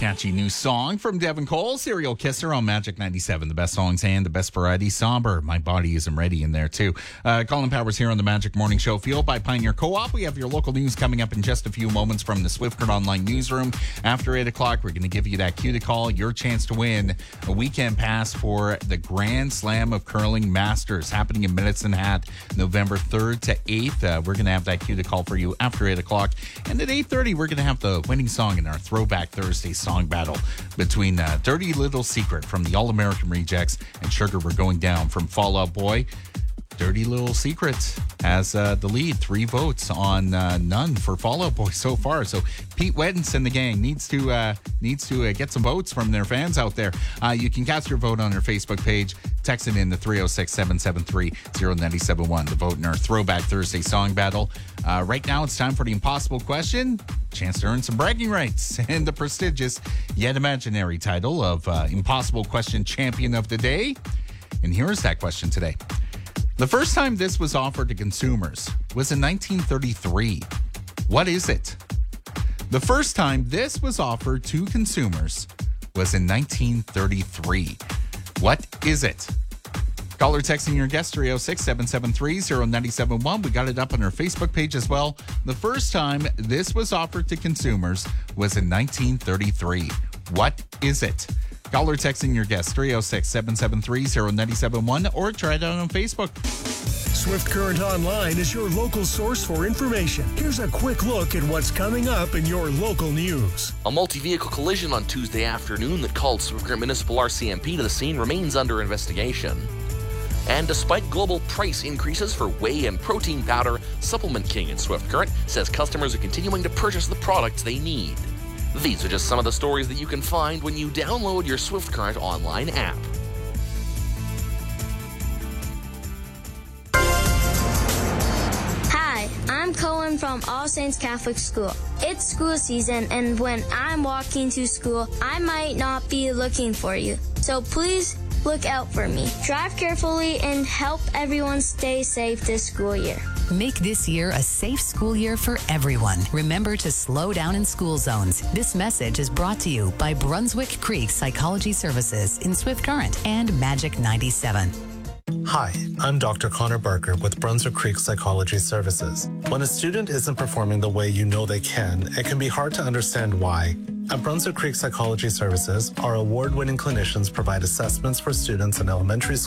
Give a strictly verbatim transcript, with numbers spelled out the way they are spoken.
catchy new song from Devin Cole, Serial Kisser on Magic ninety-seven. The best songs and the best variety. Somber, My Body Isn't Ready in there too. Uh, Colin Powers here on the Magic Morning Show, fueled by Pioneer Co-op. We have your local news coming up in just a few moments from the Swift Current Online newsroom. After eight o'clock, we're going to give you that cue to call, your chance to win a weekend pass for the Grand Slam of Curling Masters happening in Medicine Hat, November third to eighth. Uh, we're going to have that cue to call for you after eight o'clock. And at eight thirty, we're going to have the winning song in our Throwback Thursday song battle between uh, Dirty Little Secret from the All-American Rejects and Sugar We're Going Down from Fall Out Boy. Dirty Little Secret has uh, the lead, three votes on uh, none for Fall Out Boy so far. So Pete Weddens and the gang needs to uh, needs to uh, get some votes from their fans out there. Uh, you can cast your vote on our Facebook page. Text it in the three oh six, seven seven three, oh nine seven one to vote in our Throwback Thursday song battle. Uh, right now, it's time for the impossible question. Chance to earn some bragging rights and the prestigious yet imaginary title of uh, Impossible Question Champion of the Day. And here's that question today. The first time this was offered to consumers was in nineteen thirty-three. What is it? The first time this was offered to consumers was in nineteen thirty-three. What is it? Call or texting your guest, three oh six, seven seven three, oh nine seven one. We got it up on our Facebook page as well. The first time this was offered to consumers was in nineteen thirty-three. What is it? Call or texting your guest, three oh six, seven seven three, oh nine seven one, or try it out on Facebook. Swift Current Online is your local source for information. Here's a quick look at what's coming up in your local news. A multi-vehicle collision on Tuesday afternoon that called Swift Current Municipal R C M P to the scene remains under investigation. And despite global price increases for whey and protein powder, Supplement King in Swift Current says customers are continuing to purchase the products they need. These are just some of the stories that you can find when you download your Swift Current Online app. Hi, I'm Cohen from All Saints Catholic School. It's school season, and when I'm walking to school, I might not be looking for you. So please look out for me. Drive carefully and help everyone stay safe this school year. Make this year a safe school year for everyone. Remember to slow down in school zones. This message is brought to you by Brunswick Creek Psychology Services in Swift Current and Magic ninety-seven. Hi, I'm Doctor Connor Barker with Brunswick Creek Psychology Services. When a student isn't performing the way you know they can, it can be hard to understand why. At Brunswick Creek Psychology Services, our award-winning clinicians provide assessments for students in elementary school